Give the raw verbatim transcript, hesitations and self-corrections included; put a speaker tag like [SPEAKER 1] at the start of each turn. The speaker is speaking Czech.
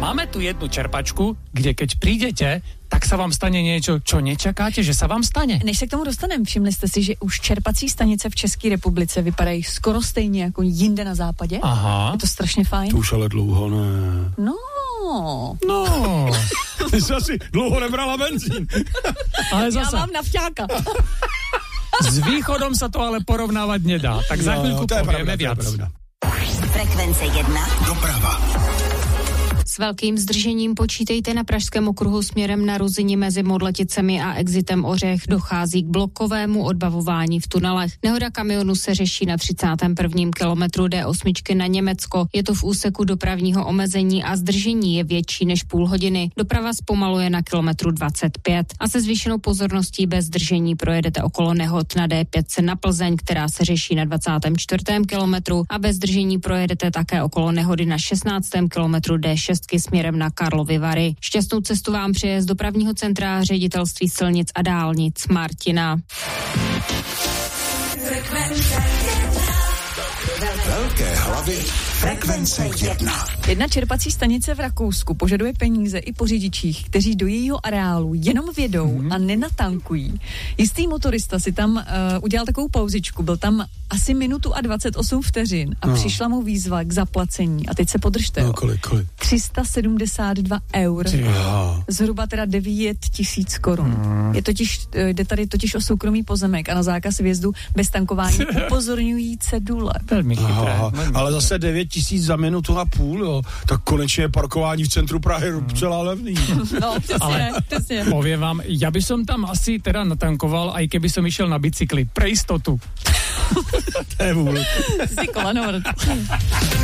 [SPEAKER 1] máme tu jednu čerpačku, kde keď prídete, tak sa vám stane niečo, čo nečakáte, že sa vám stane.
[SPEAKER 2] Než se k tomu dostaneme, všimli jste si, že už čerpací stanice v České republice vypadají skoro stejně jako jinde na západě?
[SPEAKER 1] Aha.
[SPEAKER 2] Je to strašně fajn.
[SPEAKER 3] To už ale dlouho ne.
[SPEAKER 2] No.
[SPEAKER 1] No.
[SPEAKER 3] Ty jsi asi dlouho nebrala benzín.
[SPEAKER 1] Ale zase.
[SPEAKER 2] Já mám nafťáka.
[SPEAKER 1] S východom sa to ale porovnávať nedá. Tak za chvíľku
[SPEAKER 3] no,
[SPEAKER 1] povieme viac.
[SPEAKER 4] Frekvence jedna.
[SPEAKER 3] Doprava.
[SPEAKER 5] S velkým zdržením počítejte na Pražském okruhu směrem na Ruzyni mezi Modleticemi a exitem Ořech. Dochází k blokovému odbavování v tunelech. Nehoda kamionu se řeší na třicátém prvním kilometru D osm na Německo. Je to v úseku dopravního omezení a zdržení je větší než půl hodiny. Doprava zpomaluje na kilometru dvacet pět. A se zvýšenou pozorností bez zdržení projedete okolo nehod na D pět na Plzeň, která se řeší na dvacátém čtvrtém kilometru a bez zdržení projedete také okolo nehody na šestnáctém kilometru D šest směrem na Karlovy Vary. Šťastnou cestu vám přeje z dopravního centra Ředitelství silnic a dálnic Martina.
[SPEAKER 4] Velké hlavy. Frekvence jedna.
[SPEAKER 2] Jedna čerpací stanice v Rakousku požaduje peníze i po řidičích, kteří do jejího areálu jenom vědou mm-hmm. a nenatankují. Jistý motorista si tam uh, udělal takovou pauzičku, byl tam asi minutu a dvacet osm vteřin a no. přišla mu výzva k zaplacení. A teď se podržte.
[SPEAKER 3] No, kolik, kolik?
[SPEAKER 2] tři sta sedmdesát dva eur.
[SPEAKER 3] Ja.
[SPEAKER 2] Zhruba teda devět tisíc korun. Mm. Je totiž, jde tady totiž o soukromý pozemek a na zákaz vjezdu bez tankování upozorňují cedule.
[SPEAKER 1] Velmi chytré.
[SPEAKER 3] Ale zase devět tisíc za minutu a půl, jo. Tak konečně je parkování v centru Prahy mm. celá levný.
[SPEAKER 2] No, přesně,
[SPEAKER 1] ale
[SPEAKER 2] přesně.
[SPEAKER 1] Poviem vám, ja by som tam asi teda natankoval, aj keby som išiel na bicykli. Pre istotu.
[SPEAKER 3] To je vůbec.
[SPEAKER 2] Si kolanovrt.